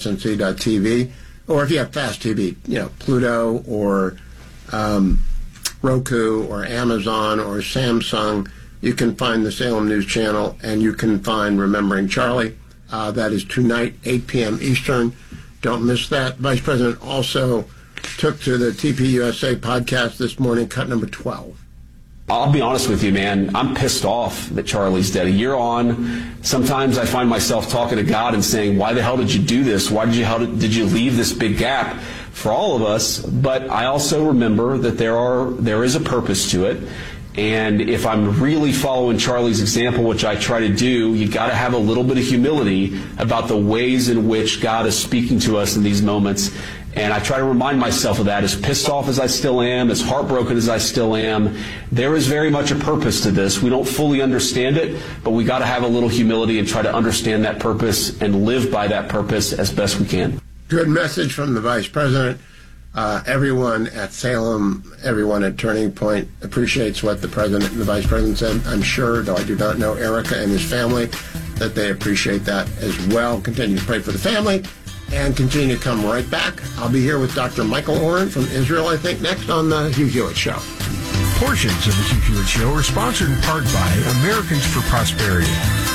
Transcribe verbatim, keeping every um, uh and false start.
S N C dot T V. Or if you have Fast T V, you know, Pluto or um, Roku or Amazon or Samsung, you can find the Salem News Channel, and you can find Remembering Charlie. Uh, that is tonight, eight p.m. Eastern. Don't miss that. Vice President also took to the T P U S A podcast this morning, cut number twelve. I'll be honest with you, man. I'm pissed off that Charlie's dead. A year on, sometimes I find myself talking to God and saying, why the hell did you do this? Why did you, how did, did you leave this big gap for all of us? But I also remember that there are there is a purpose to it. And if I'm really following Charlie's example, which I try to do, you got to have a little bit of humility about the ways in which God is speaking to us in these moments. And I try to remind myself of that. As pissed off as I still am, as heartbroken as I still am, there is very much a purpose to this. We don't fully understand it, but we got to have a little humility and try to understand that purpose and live by that purpose as best we can. Good message from the Vice President. Uh, everyone at Salem, everyone at Turning Point appreciates what the President and the Vice President said. I'm sure, though I do not know Erica and his family, that they appreciate that as well. Continue to pray for the family and continue to come right back. I'll be here with Doctor Michael Oren from Israel, I think, next on the Hugh Hewitt Show. Portions of the Hugh Hewitt Show are sponsored in part by Americans for Prosperity.